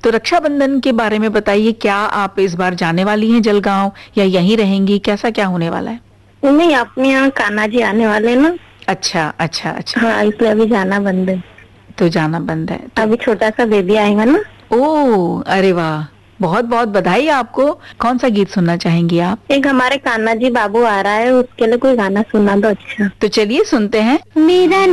तो रक्षाबंधन के बारे में बताइए, क्या आप इस बार जाने वाली हैं जलगांव या यहीं रहेंगी, कैसा क्या होने वाला है? नहीं, अपने यहाँ कान्हा जी आने वाले हैं ना। अच्छा अच्छा अच्छा। हाँ, इसलिए अभी जाना बंद है। तो जाना बंद है तो... अभी छोटा सा बेबी आएगा ना। ओह अरे वाह, बहुत बहुत बधाई आपको। कौन सा गीत सुनना चाहेंगी आप? एक हमारे कान्हा जी बाबू आ रहा है, उसके लिए कोई गाना सुना दो अच्छा। तो चलिए सुनते हैं। मेरा